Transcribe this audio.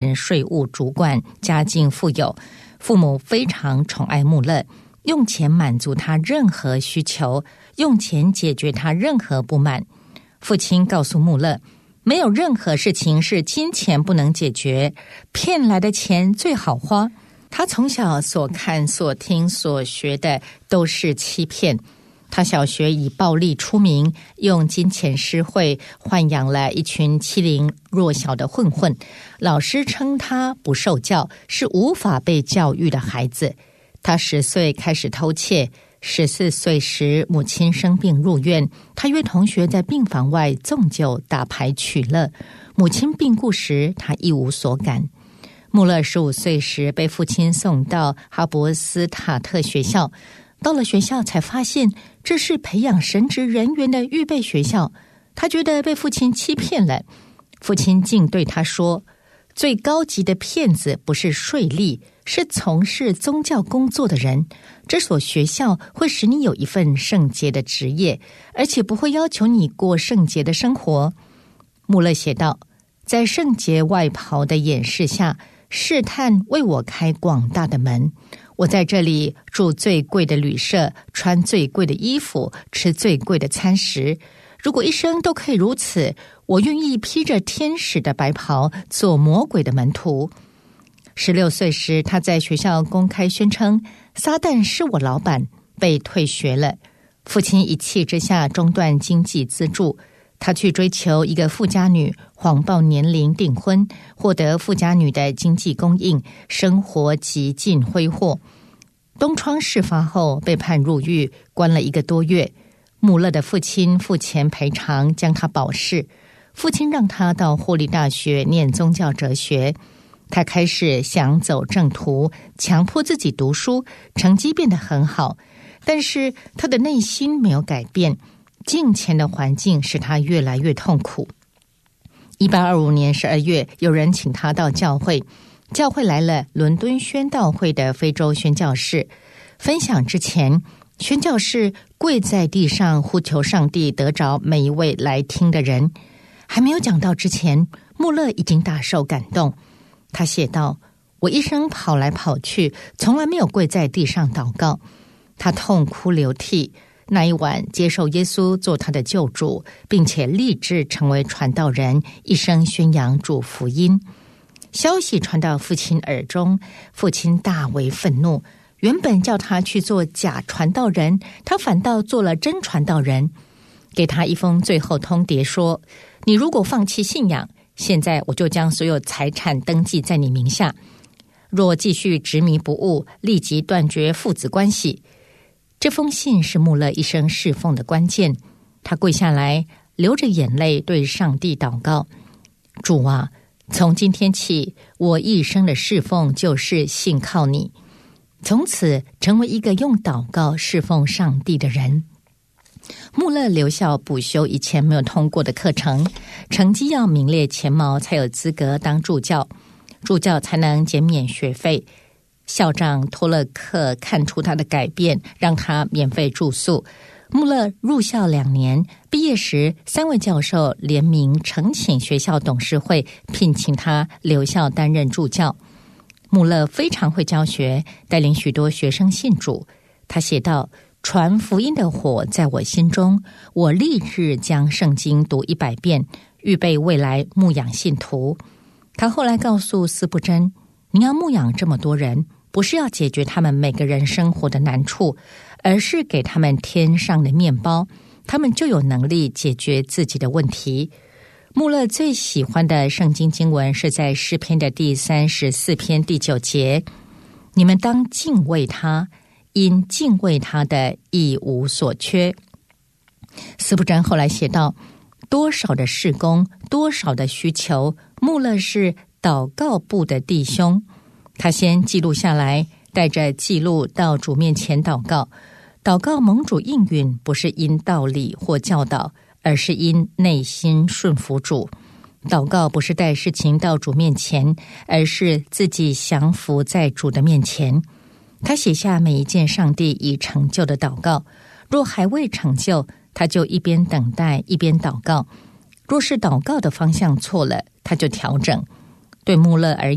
税务主管，家境富有，父母非常宠爱穆勒，用钱满足他任何需求，用钱解决他任何不满。父亲告诉穆勒，没有任何事情是金钱不能解决，骗来的钱最好花。他从小所看、所听、所学的都是欺骗。他小学以暴力出名，用金钱施惠豢养了一群欺凌弱小的混混。老师称他不受教，是无法被教育的孩子。他10岁开始偷窃，14岁时母亲生病入院，他约同学在病房外纵酒打牌取乐。母亲病故时，他一无所感。穆勒15岁时被父亲送到哈伯斯塔特学校，到了学校才发现这是培养神职人员的预备学校，他觉得被父亲欺骗了。父亲竟对他说，最高级的骗子不是税吏，是从事宗教工作的人。这所学校会使你有一份圣洁的职业，而且不会要求你过圣洁的生活。穆勒写道，在圣洁外袍的掩饰下，试探为我开广大的门。我在这里住最贵的旅社，穿最贵的衣服，吃最贵的餐食。如果一生都可以如此，我愿意披着天使的白袍，做魔鬼的门徒。16岁时，他在学校公开宣称，撒旦是我老板，被退学了。父亲一气之下中断经济资助，他去追求一个富家女，谎报年龄订婚，获得富家女的经济供应，生活极尽挥霍。东窗事发后被判入狱，关了1个多月。穆勒的父亲付钱赔偿，将他保释。父亲让他到霍利大学念宗教哲学。他开始想走正途，强迫自己读书，成绩变得很好，但是他的内心没有改变。金钱的环境使他越来越痛苦。1825年12月，有人请他到教会，教会来了伦敦宣道会的非洲宣教士。分享之前，宣教士跪在地上呼求上帝得着每一位来听的人。还没有讲到之前，穆勒已经大受感动。他写道，我一生跑来跑去，从来没有跪在地上祷告。他痛哭流涕。那一晚接受耶稣做他的救主，并且立志成为传道人，一生宣扬主福音。消息传到父亲耳中，父亲大为愤怒，原本叫他去做假传道人，他反倒做了真传道人。给他一封最后通牒说，你如果放弃信仰，现在我就将所有财产登记在你名下，若继续执迷不悟，立即断绝父子关系。这封信是穆勒一生侍奉的关键。他跪下来，流着眼泪对上帝祷告，主啊，从今天起，我一生的侍奉就是信靠你，从此成为一个用祷告侍奉上帝的人。穆勒留校补修以前没有通过的课程，成绩要名列前茅才有资格当助教，助教才能减免学费。校长托勒克看出他的改变，让他免费住宿。穆勒入校2年，毕业时3位教授联名呈请学校董事会聘请他留校担任助教。穆勒非常会教学，带领许多学生信主。他写道，传福音的火在我心中，我立志将圣经读100遍，预备未来牧养信徒。他后来告诉司布真，你要牧养这么多人，不是要解决他们每个人生活的难处，而是给他们天上的面包，他们就有能力解决自己的问题。穆勒最喜欢的圣经经文是在诗篇的第34篇第9节，你们当敬畏他，因敬畏他的一无所缺。司布真后来写道，多少的事工，多少的需求，穆勒是祷告部的弟兄。他先记录下来，带着记录到主面前祷告。祷告蒙主应允，不是因道理或教导，而是因内心顺服主。祷告不是带事情到主面前，而是自己降服在主的面前。他写下每一件上帝已成就的祷告，若还未成就，他就一边等待一边祷告。若是祷告的方向错了，他就调整。对穆勒而言，